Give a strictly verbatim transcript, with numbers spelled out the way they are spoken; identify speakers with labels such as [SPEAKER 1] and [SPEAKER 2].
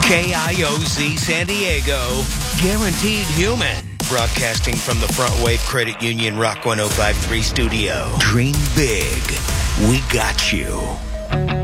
[SPEAKER 1] K I O Z San Diego, guaranteed human. Broadcasting from the Front Wave Credit Union Rock one oh five point three studio. Dream big. We got you.